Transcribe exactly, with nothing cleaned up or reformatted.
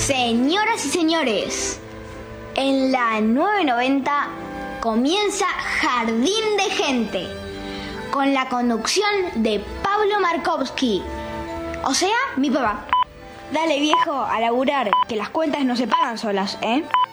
Señoras y señores, en la nueve noventa comienza Jardín de Gente, con la conducción de Pablo Markovsky, o sea, mi papá. Dale, viejo, a laburar, que las cuentas no se pagan solas, ¿eh?